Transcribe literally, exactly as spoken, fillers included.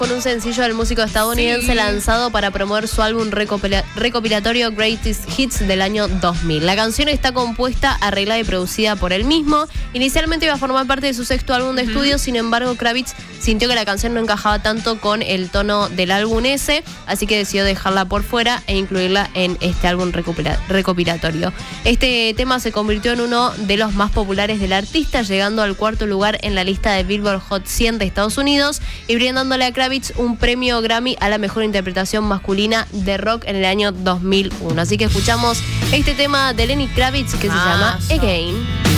Con un sencillo del músico estadounidense sí. lanzado para promover su álbum recopila- recopilatorio Greatest Hits del año dos mil. La canción está compuesta, arreglada y producida por él mismo. Inicialmente iba a formar parte de su sexto álbum de uh-huh. estudio, sin embargo Kravitz sintió que la canción no encajaba tanto con el tono del álbum ese, así que decidió dejarla por fuera e incluirla en este álbum recopila- recopilatorio. Este tema se convirtió en uno de los más populares del artista, llegando al cuarto lugar en la lista de Billboard Hot cien de Estados Unidos y brindándole a Kravitz un premio Grammy a la mejor interpretación masculina de rock en el año dos mil uno. Así que escuchamos este tema de Lenny Kravitz que se llama Again.